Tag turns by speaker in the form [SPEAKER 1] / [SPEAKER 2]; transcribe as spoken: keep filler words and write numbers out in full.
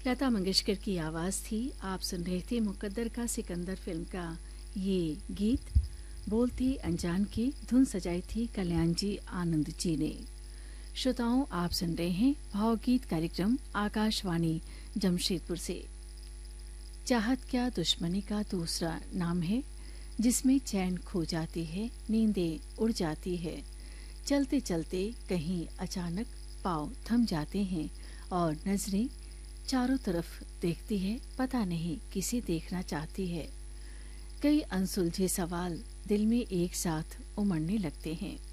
[SPEAKER 1] लता मंगेशकर की आवाज़ थी। आप सुन रहे थे मुकद्दर का सिकंदर फिल्म का ये गीत। बोल थी अनजान की, धुन सजाई थी कल्याण जी आनंद जी ने। श्रोताओं, आप सुन रहे हैं भावगीत कार्यक्रम आकाशवाणी जमशेदपुर से। चाहत क्या दुश्मनी का दूसरा नाम है, जिसमें चैन खो जाती है, नींदें उड़ जाती है। चलते चलते कहीं अचानक पाँव थम जाते हैं और नजरें चारों तरफ देखती है, पता नहीं किसे देखना चाहती है। कई अनसुलझे सवाल दिल में एक साथ उमड़ने लगते हैं।